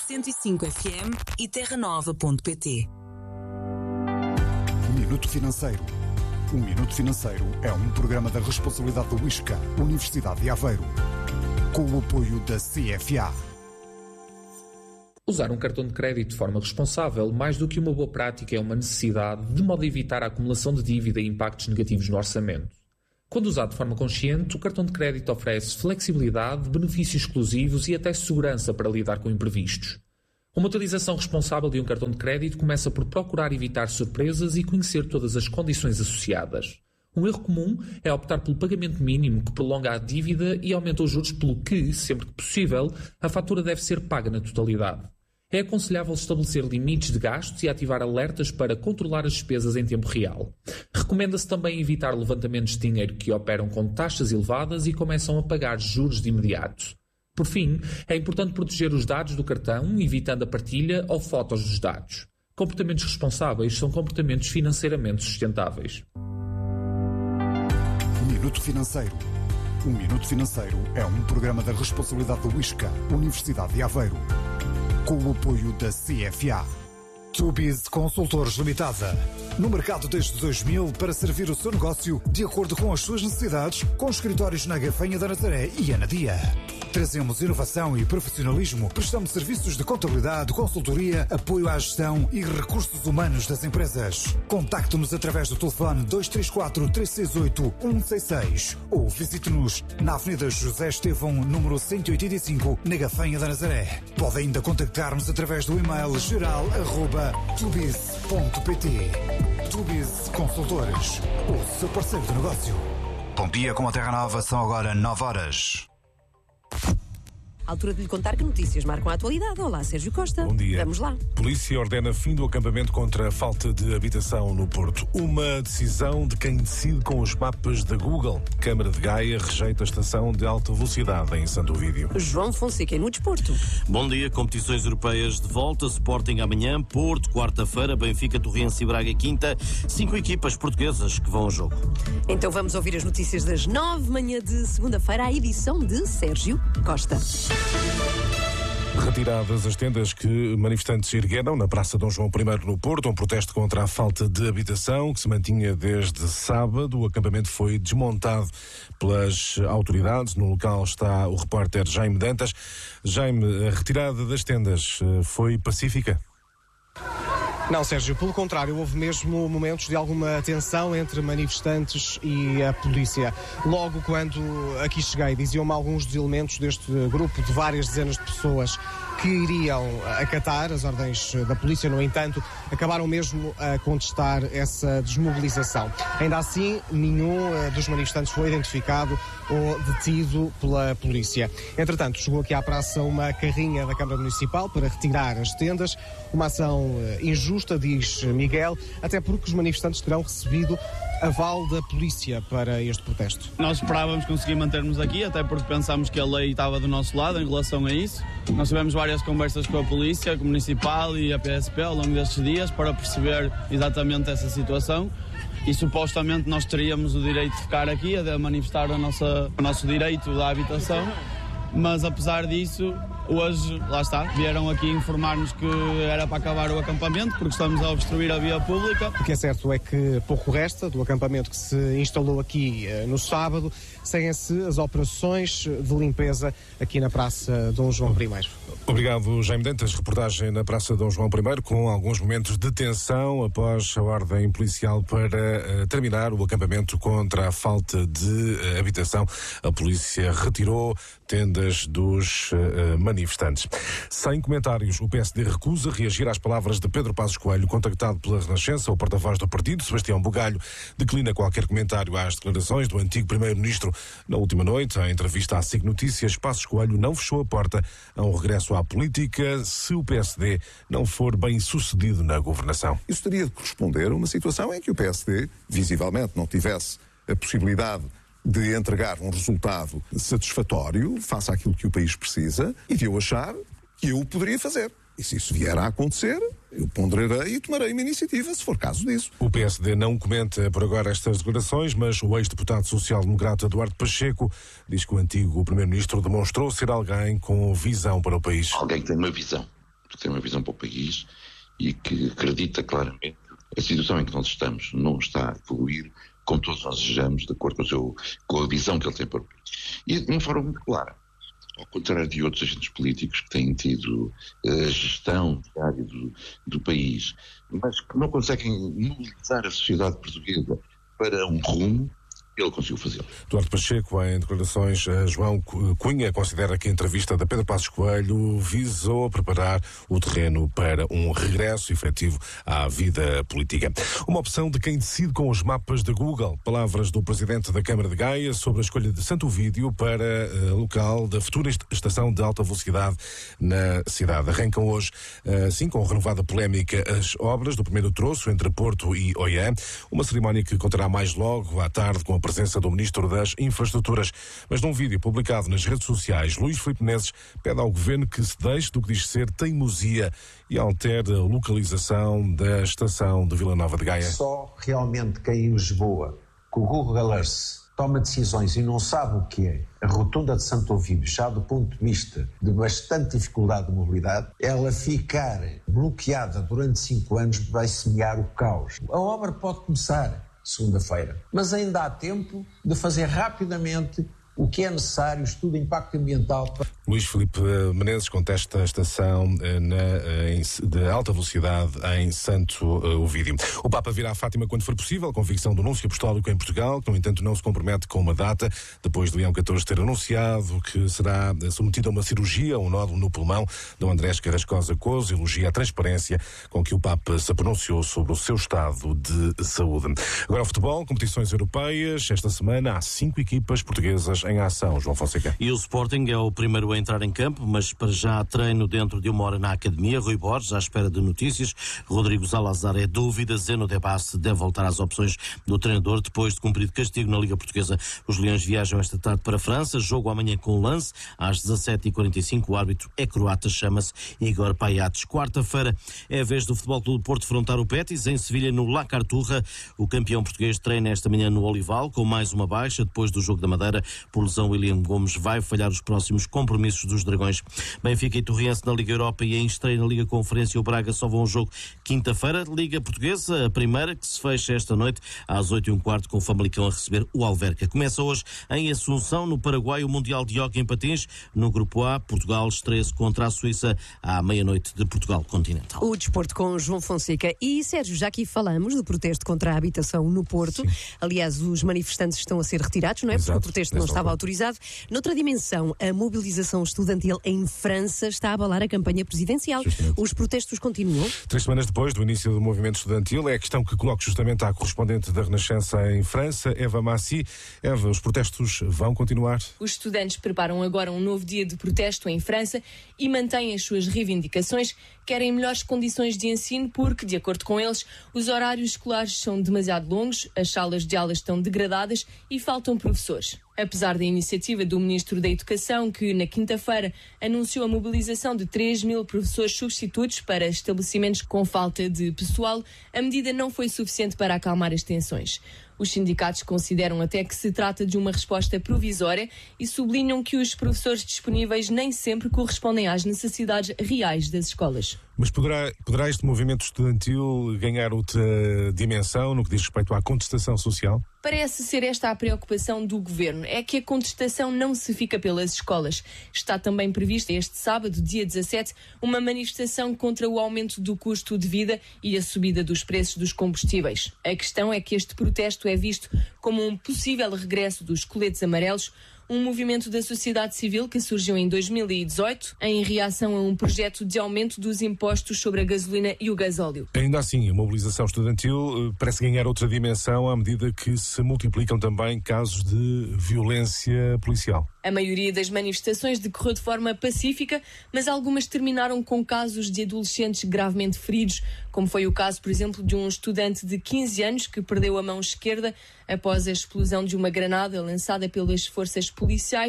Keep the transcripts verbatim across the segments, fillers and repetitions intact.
cento e cinco F M e terra nova ponto pt. Minuto Financeiro. O Minuto Financeiro é um programa da responsabilidade do ISCA, Universidade de Aveiro, com o apoio da C F A. Usar um cartão de crédito de forma responsável, mais do que uma boa prática, é uma necessidade, de modo a evitar a acumulação de dívida e impactos negativos no orçamento. Quando usado de forma consciente, o cartão de crédito oferece flexibilidade, benefícios exclusivos e até segurança para lidar com imprevistos. Uma utilização responsável de um cartão de crédito começa por procurar evitar surpresas e conhecer todas as condições associadas. Um erro comum é optar pelo pagamento mínimo, que prolonga a dívida e aumenta os juros, pelo que, sempre que possível, a fatura deve ser paga na totalidade. É aconselhável estabelecer limites de gastos e ativar alertas para controlar as despesas em tempo real. Recomenda-se também evitar levantamentos de dinheiro que operam com taxas elevadas e começam a pagar juros de imediato. Por fim, é importante proteger os dados do cartão, evitando a partilha ou fotos dos dados. Comportamentos responsáveis são comportamentos financeiramente sustentáveis. Minuto Financeiro. O Minuto Financeiro é um programa da responsabilidade do ISCA, Universidade de Aveiro, com o apoio da C F A. Tubiz Consultores Limitada. No mercado desde dois mil para servir o seu negócio de acordo com as suas necessidades, com escritórios na Gafanha da Nazaré e Anadia. Trazemos inovação e profissionalismo, prestamos serviços de contabilidade, consultoria, apoio à gestão e recursos humanos das empresas. Contacte-nos através do telefone dois três quatro, três seis oito, um seis seis ou visite-nos na Avenida José Estevão, número cento e oitenta e cinco, na Gafanha da Nazaré. Pode ainda contactar-nos através do e-mail geral arroba tubiz ponto pt. Tubiz Consultores, o seu parceiro de negócio. Bom dia, com a Terra Nova, são agora nove horas. Altura de lhe contar que notícias marcam a atualidade. Olá, Sérgio Costa. Bom dia. Vamos lá. Polícia ordena fim do acampamento contra a falta de habitação no Porto. Uma decisão de quem decide com os mapas da Google. Câmara de Gaia rejeita a estação de alta velocidade em Santo Ovídio. João Fonseca no desporto. Bom dia, competições europeias de volta. Sporting amanhã, Porto quarta-feira, Benfica, Torrense e Braga quinta. Cinco equipas portuguesas que vão ao jogo. Então vamos ouvir as notícias das nove, manhã de segunda-feira, a edição de Sérgio Costa. Retiradas as tendas que manifestantes ergueram na Praça Dom João I no Porto, um protesto contra a falta de habitação que se mantinha desde sábado. O acampamento foi desmontado pelas autoridades. No local está o repórter Jaime Dantas. Jaime, a retirada das tendas foi pacífica? Não, Sérgio, pelo contrário, houve mesmo momentos de alguma tensão entre manifestantes e a polícia. Logo quando aqui cheguei, diziam-me alguns dos elementos deste grupo de várias dezenas de pessoas que iriam acatar as ordens da polícia, no entanto, acabaram mesmo a contestar essa desmobilização. Ainda assim, nenhum dos manifestantes foi identificado ou detido pela polícia. Entretanto, chegou aqui à praça uma carrinha da Câmara Municipal para retirar as tendas, uma ação injusta, diz Miguel, até porque os manifestantes terão recebido aval da polícia para este protesto. Nós esperávamos conseguir manter-nos aqui, até porque pensámos que a lei estava do nosso lado em relação a isso. Nós tivemos várias conversas com a polícia, com o municipal e a P S P ao longo destes dias para perceber exatamente essa situação. E supostamente nós teríamos o direito de ficar aqui, a manifestar a nossa, o nosso direito da habitação, mas apesar disso, hoje, lá está, vieram aqui informar-nos que era para acabar o acampamento, porque estamos a obstruir a via pública. O que é certo é que pouco resta do acampamento que se instalou aqui eh, no sábado. Seguem-se as operações de limpeza aqui na Praça Dom João I. Obrigado, Jaime Dantas. Reportagem na Praça Dom João I, com alguns momentos de tensão após a ordem policial para uh, terminar o acampamento contra a falta de uh, habitação. A polícia retirou tendas dos uh, manifestantes. Sem comentários, o P S D recusa reagir às palavras de Pedro Passos Coelho. Contactado pela Renascença, o porta-voz do partido, Sebastião Bugalho, declina qualquer comentário às declarações do antigo primeiro-ministro. Na última noite, em entrevista à S I C Notícias, Passos Coelho não fechou a porta a um regresso à política se o P S D não for bem sucedido na governação. Isso teria de corresponder a uma situação em que o P S D, visivelmente, não tivesse a possibilidade de entregar um resultado satisfatório face àquilo que o país precisa e de eu achar que eu o poderia fazer. E se isso vier a acontecer, eu ponderarei e tomarei uma iniciativa, se for caso disso. O P S D não comenta por agora estas declarações, mas o ex-deputado social-democrata Eduardo Pacheco diz que o antigo primeiro-ministro demonstrou ser alguém com visão para o país. Alguém que tem uma visão. que tem uma visão para o país e que acredita claramente que a situação em que nós estamos não está a evoluir como todos nós desejamos, de acordo com, o seu, com a visão que ele tem para o país. E de uma forma muito clara. Ao contrário de outros agentes políticos que têm tido a gestão diária do, do país, mas que não conseguem mobilizar a sociedade portuguesa para um rumo, ele conseguiu fazê-lo. Duarte Pacheco, em declarações a João Cunha, considera que a entrevista da Pedro Passos Coelho visou preparar o terreno para um regresso efetivo à vida política. Uma opção de quem decide com os mapas da Google. Palavras do Presidente da Câmara de Gaia sobre a escolha de Santo Ovídio para uh, local da futura estação de alta velocidade na cidade. Arrancam hoje, assim, com renovada polémica, as obras do primeiro troço entre Porto e Oiã. Uma cerimónia que contará mais logo à tarde com a presença do Ministro das Infraestruturas. Mas num vídeo publicado nas redes sociais, Luís Filipe Menezes pede ao Governo que se deixe do que diz ser teimosia e altere a localização da estação de Vila Nova de Gaia. Só realmente quem em Lisboa, com o Google Earth, toma decisões e não sabe o que é a rotunda de Santo Ovídio, já do ponto de vista de bastante dificuldade de mobilidade, ela ficar bloqueada durante cinco anos vai semear o caos. A obra pode começar segunda-feira, mas ainda há tempo de fazer rapidamente o que é necessário, estudo de impacto ambiental. Luís Filipe Menezes contesta a estação na, em, de alta velocidade em Santo Ovídio. O Papa virá a Fátima quando for possível, convicção do Núncio Apostólico em Portugal, que no entanto não se compromete com uma data, depois de Leão catorze ter anunciado que será submetido a uma cirurgia, um nódulo no pulmão. Dom Andrés Carrascosa Couso elogia a transparência com que o Papa se pronunciou sobre o seu estado de saúde. Agora o futebol, competições europeias. Esta semana há cinco equipas portuguesas em ação, João Fonseca. E o Sporting é o primeiro a entrar em campo, mas para já treino dentro de uma hora na academia. Rui Borges, à espera de notícias. Rodrigo Salazar é dúvida. Zeno de Basse deve voltar às opções do treinador depois de cumprido castigo na Liga Portuguesa. Os Leões viajam esta tarde para a França. Jogo amanhã com o Lance. Às dezassete e quarenta e cinco, o árbitro é croata, chama-se Igor Paiates. Quarta-feira é a vez do Futebol Clube do Porto frontar o Betis em Sevilha, no La Carturra. O campeão português treina esta manhã no Olival, com mais uma baixa depois do jogo da Madeira. Por lesão, William Gomes vai falhar os próximos compromissos dos Dragões. Benfica e Torriense na Liga Europa e em estreia na Liga Conferência, o Braga só vão ao jogo quinta-feira. Liga Portuguesa, a primeira, que se fecha esta noite às oito e um quarto, com o Famalicão a receber o Alverca. Começa hoje em Assunção, no Paraguai, o Mundial de Hóquei em Patins. No Grupo A, Portugal estreia-se contra a Suíça à meia-noite de Portugal continental. O desporto com João Fonseca. E, Sérgio, já aqui falamos do protesto contra a habitação no Porto. Sim. Aliás, os manifestantes estão a ser retirados, não é? Exato. Porque o protesto não estava autorizado. Noutra dimensão, a mobilização estudantil em França está a abalar a campanha presidencial. Justamente. Os protestos continuam? Três semanas depois do início do movimento estudantil, é a questão que coloco justamente à correspondente da Renascença em França, Eva Massi. Eva, os protestos vão continuar? Os estudantes preparam agora um novo dia de protesto em França e mantêm as suas reivindicações. Querem melhores condições de ensino porque, de acordo com eles, os horários escolares são demasiado longos, as salas de aulas estão degradadas e faltam professores. Apesar da iniciativa do Ministro da Educação, que na quinta-feira anunciou a mobilização de três mil professores substitutos para estabelecimentos com falta de pessoal, a medida não foi suficiente para acalmar as tensões. Os sindicatos consideram até que se trata de uma resposta provisória e sublinham que os professores disponíveis nem sempre correspondem às necessidades reais das escolas. Mas poderá, poderá este movimento estudantil ganhar outra dimensão no que diz respeito à contestação social? Parece ser esta a preocupação do Governo, é que a contestação não se fica pelas escolas. Está também prevista este sábado, dia dezassete, uma manifestação contra o aumento do custo de vida e a subida dos preços dos combustíveis. A questão é que este protesto é visto como um possível regresso dos coletes amarelos, um movimento da sociedade civil que surgiu em dois mil e dezoito em reação a um projeto de aumento dos impostos sobre a gasolina e o gasóleo. Ainda assim, a mobilização estudantil parece ganhar outra dimensão à medida que se multiplicam também casos de violência policial. A maioria das manifestações decorreu de forma pacífica, mas algumas terminaram com casos de adolescentes gravemente feridos, como foi o caso, por exemplo, de um estudante de quinze anos que perdeu a mão esquerda após a explosão de uma granada lançada pelas forças policiais.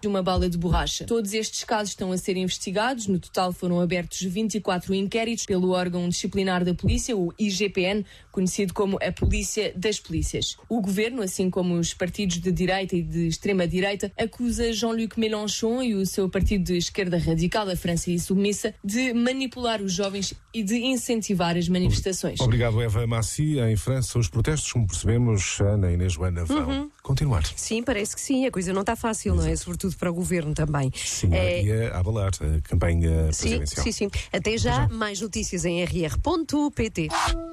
de uma bala de borracha. Todos estes casos estão a ser investigados. No total foram abertos vinte e quatro inquéritos pelo órgão disciplinar da polícia, o I G P N, conhecido como a Polícia das Polícias. O governo, assim como os partidos de direita e de extrema-direita, acusa Jean-Luc Mélenchon e o seu partido de esquerda radical, a França Insubmissa, de manipular os jovens e de incentivar as manifestações. Obrigado, Eva Massi. Em França, os protestos, como percebemos, Ana e Inês Joana, vão uhum. continuar. Sim, parece que sim. A coisa não está fácil, Exato. Não é? Sobretudo para o governo também. Sim, é... e a abalar a campanha sim, presidencial. Sim, sim. Até já, mais notícias em r r ponto p t.